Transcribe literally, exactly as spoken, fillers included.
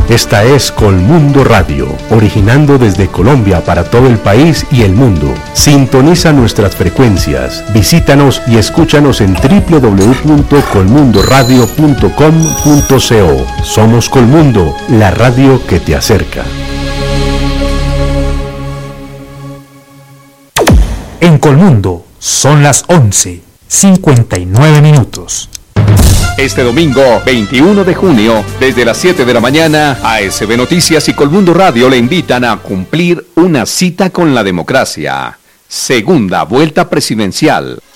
Esta es Colmundo Radio, originando desde Colombia para todo el país y el mundo. Sintoniza nuestras frecuencias, visítanos y escúchanos en doble u doble u doble u punto colmundo radio punto com punto co. Somos Colmundo, la radio que te acerca. En Colmundo son las once, cincuenta y nueve minutos. Este domingo, veintiuno de junio, desde las siete de la mañana, A S B Noticias y Colmundo Radio le invitan a cumplir una cita con la democracia. Segunda vuelta presidencial.